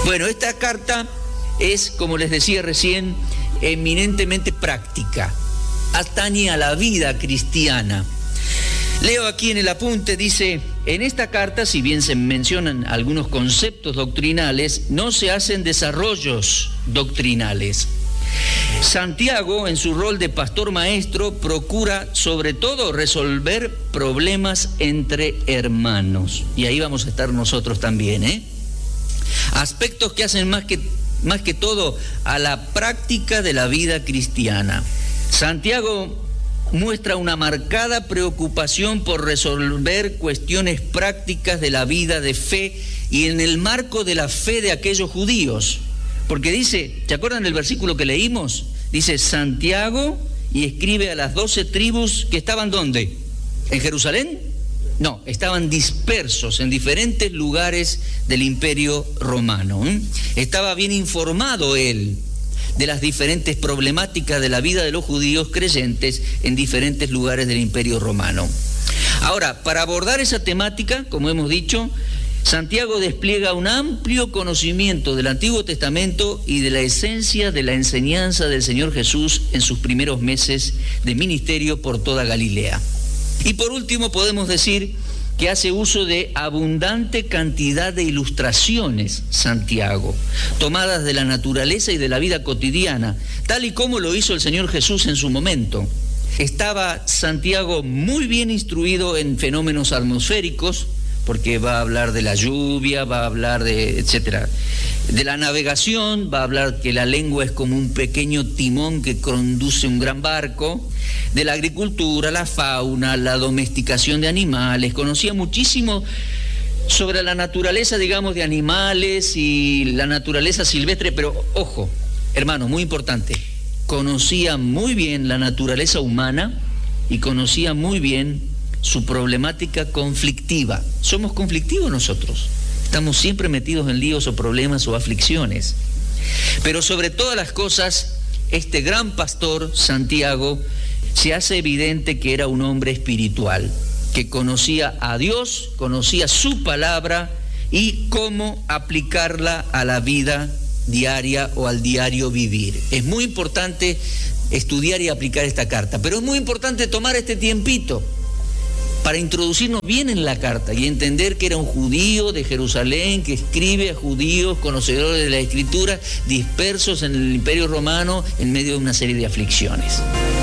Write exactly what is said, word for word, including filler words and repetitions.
Bueno, esta carta es, como les decía recién, eminentemente práctica, atañe a la vida cristiana. Leo aquí en el apunte, dice: en esta carta, si bien se mencionan algunos conceptos doctrinales, no se hacen desarrollos doctrinales. Santiago, en su rol de pastor maestro, procura sobre todo resolver problemas entre hermanos. Y ahí vamos a estar nosotros también, ¿eh? Aspectos que hacen más que, más que todo a la práctica de la vida cristiana. Santiago muestra una marcada preocupación por resolver cuestiones prácticas de la vida de fe y en el marco de la fe de aquellos judíos. Porque dice, ¿se acuerdan del versículo que leímos? Dice Santiago y escribe a las doce tribus que estaban ¿dónde? ¿En Jerusalén? No, estaban dispersos en diferentes lugares del Imperio Romano. ¿eh? Estaba bien informado él de las diferentes problemáticas de la vida de los judíos creyentes en diferentes lugares del Imperio Romano. Ahora, para abordar esa temática, como hemos dicho, Santiago despliega un amplio conocimiento del Antiguo Testamento y de la esencia de la enseñanza del Señor Jesús en sus primeros meses de ministerio por toda Galilea. Y por último podemos decir que hace uso de abundante cantidad de ilustraciones, Santiago, tomadas de la naturaleza y de la vida cotidiana, tal y como lo hizo el Señor Jesús en su momento. Estaba Santiago muy bien instruido en fenómenos atmosféricos, porque va a hablar de la lluvia, va a hablar de etcétera, de la navegación, va a hablar que la lengua es como un pequeño timón que conduce un gran barco, de la agricultura, la fauna, la domesticación de animales. Conocía muchísimo sobre la naturaleza, digamos, de animales y la naturaleza silvestre, pero ojo, hermanos, muy importante, conocía muy bien la naturaleza humana y conocía muy bien su problemática conflictiva. Somos conflictivos nosotros, estamos siempre metidos en líos o problemas o aflicciones. Pero sobre todas las cosas, este gran pastor, Santiago, se hace evidente que era un hombre espiritual, que conocía a Dios, conocía su palabra y cómo aplicarla a la vida diaria o al diario vivir. Es muy importante estudiar y aplicar esta carta, pero es muy importante tomar este tiempito para introducirnos bien en la carta y entender que era un judío de Jerusalén que escribe a judíos conocedores de la Escritura dispersos en el Imperio Romano en medio de una serie de aflicciones.